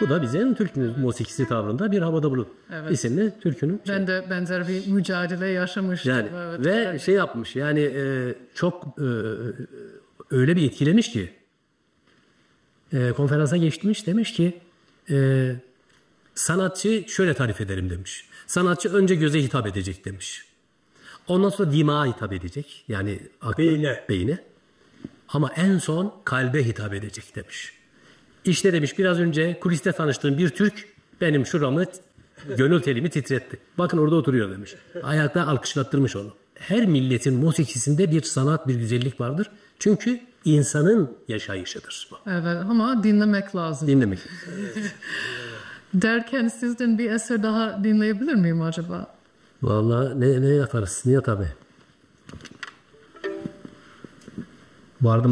Bu da bizim Türk musikisi tavrında bir havada bulun. Evet. İsimli türkünün. Ben de benzer bir mücadele yaşamıştım. Yani Evet, ve evet. şey yapmış yani çok öyle bir etkilemiş ki konferansa geçmiş, demiş ki sanatçı şöyle tarif ederim demiş. Sanatçı önce göze hitap edecek demiş. Ondan sonra dimağa hitap edecek. Yani beyine. Ama en son kalbe hitap edecek demiş. İşte demiş biraz önce kuliste tanıştığım bir Türk benim şuramı, gönül telimi titretti. Bakın orada oturuyor demiş. Ayakta alkışlattırmış onu. Her milletin musikisinde bir sanat, bir güzellik vardır. Çünkü insanın yaşayışıdır bu. Evet ama dinlemek lazım. Dinlemek. Derken sizden bir eser daha dinleyebilir miyim acaba? Vallahi ne yaparız? Niye tabii? Vardı